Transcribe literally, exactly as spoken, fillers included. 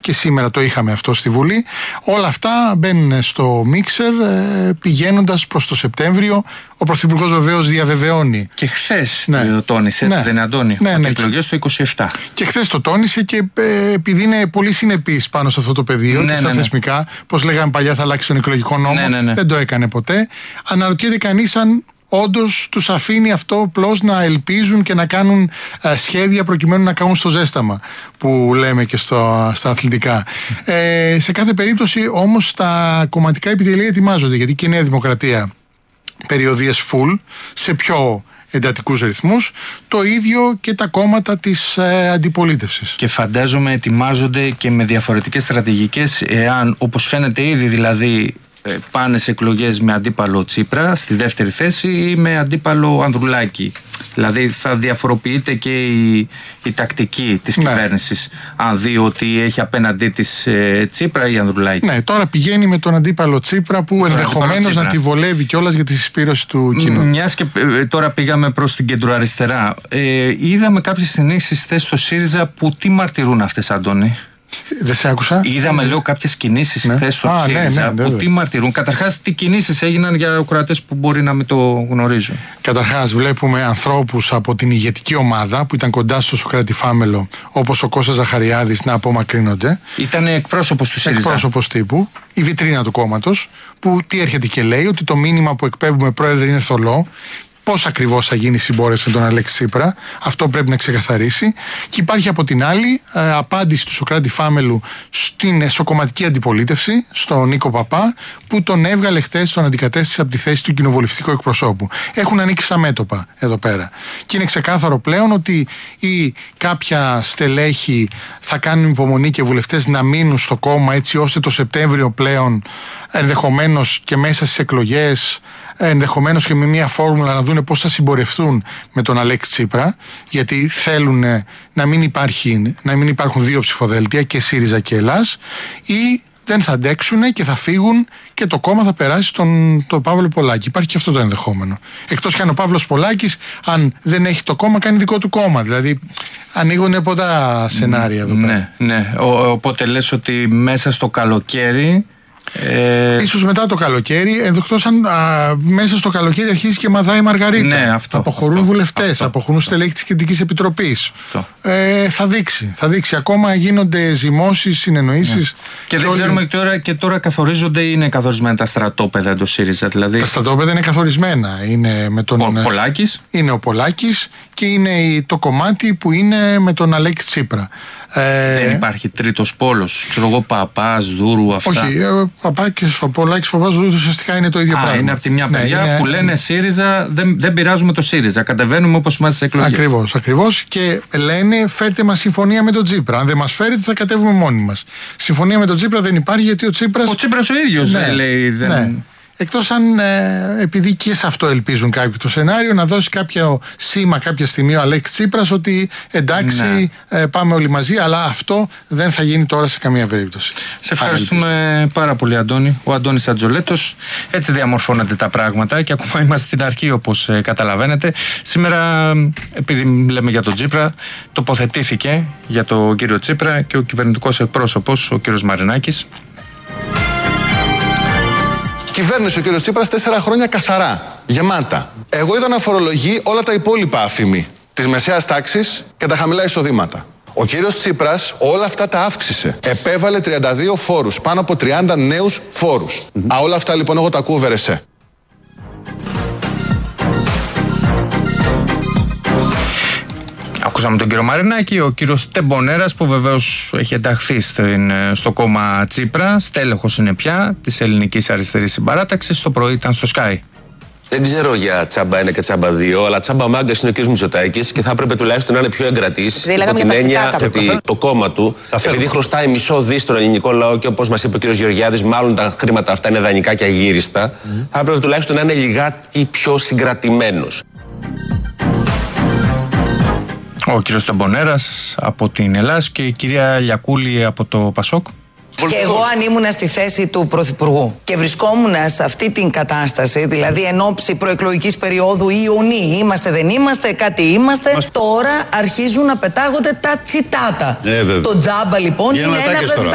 και σήμερα το είχαμε αυτό στη Βουλή. Όλα αυτά μπαίνουν στο μίξερ πηγαίνοντας προς το Σεπτέμβριο. Ο Πρωθυπουργός βεβαίως διαβεβαιώνει. Και χθες ναι. το τόνισε, έτσι ναι. δεν είναι, Αντώνη? Ναι, ναι. Εκλογές το είκοσι επτά. Και χθες το τόνισε και ε, επειδή είναι πολύ συνεπής πάνω σε αυτό το πεδίο ναι, και στα ναι, θεσμικά, ναι. πώς λέγαμε παλιά θα αλλάξει τον εκλογικό νόμο, ναι, ναι, ναι. δεν το έκανε ποτέ. Αναρωτιέται κανείς αν όντως τους αφήνει αυτό απλώς να ελπίζουν και να κάνουν α, σχέδια προκειμένου να κάνουν στο ζέσταμα που λέμε και στο, στα αθλητικά. Ε, σε κάθε περίπτωση όμως τα κομματικά επιτελεία ετοιμάζονται, γιατί και η Νέα Δημοκρατία περιοδίες full σε πιο εντατικούς ρυθμούς, το ίδιο και τα κόμματα της ε, αντιπολίτευσης. Και φαντάζομαι ετοιμάζονται και με διαφορετικές στρατηγικές, εάν όπως φαίνεται ήδη δηλαδή πάνε σε εκλογές με αντίπαλο Τσίπρα στη δεύτερη θέση ή με αντίπαλο Ανδρουλάκη. Δηλαδή θα διαφοροποιείται και η, η τακτική της ναι. κυβέρνησης αν δει ότι έχει απέναντί της ε, Τσίπρα ή Ανδρουλάκη. Ναι, τώρα πηγαίνει με τον αντίπαλο Τσίπρα που ενδεχομένως να τη βολεύει κιόλας για τη συσπήρωση του κοινού. Μιας και ε, τώρα πήγαμε προς την κεντροαριστερά. Ε, είδαμε κάποιες κινήσεις χθες στο ΣΥΡΙΖΑ που τι μαρτυρούν αυτές, Αντώνη? Δεν σε άκουσα. Είδαμε, λέω, κάποιες κινήσεις ναι. χθες στο ΣΥΡΙΖΑ ναι, ναι, ναι, που τι μαρτυρούν. Καταρχάς, τι κινήσεις έγιναν για ακροατές που μπορεί να μην το γνωρίζουν? Καταρχάς, βλέπουμε ανθρώπους από την ηγετική ομάδα που ήταν κοντά στο Σωκράτη Φάμελο, όπως ο Κώστας Ζαχαριάδης, να απομακρύνονται. Ήταν εκπρόσωπος του ΣΥΡΙΖΑ. Εκπρόσωπος τύπου, η βιτρίνα του κόμματος, που τι έρχεται και λέει, ότι το μήνυμα που εκπέμπουμε, πρόεδρε, είναι θολό. Πώς ακριβώς θα γίνει η συμπόρευση με τον Αλέξη Τσίπρα, αυτό πρέπει να ξεκαθαρίσει. Και υπάρχει από την άλλη ε, απάντηση του Σωκράτη Φάμελου στην εσωκομματική αντιπολίτευση, στον Νίκο Παπά, που τον έβγαλε χθες, τον αντικατέστησε από τη θέση του κοινοβουλευτικού εκπροσώπου. Έχουν ανοίξει τα μέτωπα εδώ πέρα. Και είναι ξεκάθαρο πλέον ότι ή κάποια στελέχη θα κάνουν υπομονή και βουλευτές να μείνουν στο κόμμα, έτσι ώστε το Σεπτέμβριο πλέον ενδεχομένως και μέσα στις εκλογές, ενδεχομένως και με μια φόρμουλα να δούνε πώς θα συμπορευτούν με τον Αλέξη Τσίπρα, γιατί θέλουν να μην, υπάρχει, να μην υπάρχουν δύο ψηφοδέλτια, και ΣΥΡΙΖΑ και Ελλάς, ή δεν θα αντέξουν και θα φύγουν και το κόμμα θα περάσει στον τον Παύλο Πολάκη. Υπάρχει και αυτό το ενδεχόμενο. Εκτός και αν ο Παύλος Πολάκης, αν δεν έχει το κόμμα, κάνει δικό του κόμμα. Δηλαδή ανοίγουν πολλά σενάρια εδώ πέρα. Ναι, ναι. Ο, οπότε λες ότι μέσα στο καλοκαίρι. Ε... Ίσως μετά το καλοκαίρι, ενδοκτώς αν α, μέσα στο καλοκαίρι αρχίζει και μαδάει η Μαργαρίτα. Ναι, αυτό, αποχωρούν αυτό, βουλευτές, αυτό. αποχωρούν στελέχη της Κεντρικής Επιτροπής. Ε, θα δείξει, θα δείξει. Ακόμα γίνονται ζυμώσεις, συνεννοήσεις. Ναι. Και, και δεν όλοι... ξέρουμε και τώρα, και τώρα καθορίζονται ή είναι καθορισμένα τα στρατόπεδα εντός ΣΥΡΙΖΑ. Δηλαδή... Τα στρατόπεδα είναι καθορισμένα. Είναι με τον... Ο Πολάκης. Είναι ο Πολάκης και είναι το κομμάτι που είναι με τον Αλέξη Τσίπρα. Ε... Δεν υπάρχει τρίτος πόλος, ξέρω εγώ, Παπάς, Δούρου, αυτά. Όχι, Παπάκης, Πολάκης, Παπάς, Δούρου ουσιαστικά είναι το ίδιο Α, πράγμα. Είναι από τη μια μεριά ναι, είναι... που λένε ΣΥΡΙΖΑ, δεν, δεν πειράζουμε το ΣΥΡΙΖΑ. Κατεβαίνουμε όπως είμαστε στις εκλογές. Ακριβώς, ακριβώς. Και λένε φέρτε μας συμφωνία με τον Τσίπρα. Αν δεν μας φέρετε, θα κατέβουμε μόνοι μας. Συμφωνία με τον Τσίπρα δεν υπάρχει, γιατί ο Τσίπρας. Ο Τσίπρας ο ίδιος ναι, λέει. Δεν... Ναι. Εκτός αν, ε, επειδή και σε αυτό ελπίζουν κάποιοι το σενάριο, να δώσει κάποιο σήμα κάποια στιγμή ο Αλέξη Τσίπρας ότι εντάξει, ναι. ε, πάμε όλοι μαζί, αλλά αυτό δεν θα γίνει τώρα σε καμία περίπτωση. Σε ευχαριστούμε πάρα πολύ, Αντώνη. Ο Αντώνης Ατζολέτος. Έτσι διαμορφώνονται τα πράγματα και ακόμα είμαστε στην αρχή, όπως ε, καταλαβαίνετε. Σήμερα, επειδή λέμε για τον Τσίπρα, τοποθετήθηκε για τον κύριο Τσίπρα και ο κυβερνητικός εκπρόσωπος, ο κύριος Μαρινάκης. Κυβέρνησε ο κύριος Τσίπρας τέσσερα χρόνια καθαρά, γεμάτα. Εγώ είδα να φορολογεί όλα τα υπόλοιπα αφημί της μεσαίας τάξης και τα χαμηλά εισοδήματα. Ο κύριος Τσίπρας όλα αυτά τα αύξησε. Επέβαλε τριάντα δύο φόρους, πάνω από τριάντα νέους φόρους. Mm-hmm. Α, όλα αυτά λοιπόν εγώ τα ακούω βερεσέ. Ακούσαμε τον κύριο Μαρινάκη, ο κύριος Τεμπονέρας, που βεβαίως έχει ενταχθεί στην, στο κόμμα Τσίπρα, στέλεχος είναι πια της ελληνικής αριστερής συμπαράταξης. Το πρωί ήταν στο Sky. Δεν ξέρω για τσάμπα ένα και τσάμπα δύο, αλλά τσάμπα μάγκα είναι ο κ. Μητσοτάκης και θα έπρεπε τουλάχιστον να είναι πιο εγκρατής. Από την έννοια ότι το κόμμα του, επειδή χρωστάει μισό δι στον ελληνικό λαό και όπως μας είπε ο κ. Γεωργιάδης, μάλλον τα χρήματα αυτά είναι δανεικά και αγύριστα, mm. θα έπρεπε τουλάχιστον να είναι λιγάκι πιο συγκρατημένος. Ο κύριος Τεμπονέρας από την Ελλάς και η κυρία Λιακούλη από το Πασόκ. Και εγώ αν ήμουνα στη θέση του Πρωθυπουργού και βρισκόμουν σε αυτή την κατάσταση, δηλαδή εν ώψη προεκλογικής περίοδου Ιουνί, είμαστε δεν είμαστε, κάτι είμαστε, Μας... τώρα αρχίζουν να πετάγονται τα τσιτάτα. Ε, το τζάμπα λοιπόν είναι ένα από τα